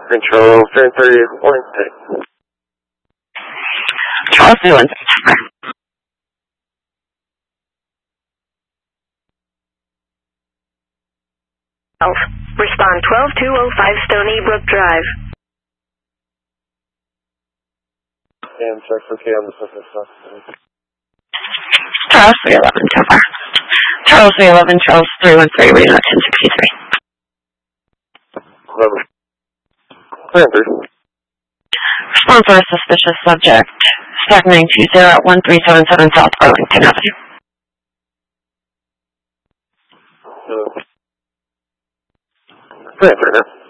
Control 1030, Wednesday. Charles Newland. Respond 12205 Stony Brook Drive. And check for K on the surface. Charles 311, Tovar. Charles 311, Charles 313, Reno 1063. Remember. 313. Response for a suspicious subject. Stagnating 20 at 1377 South Burlington Avenue. Transfer now.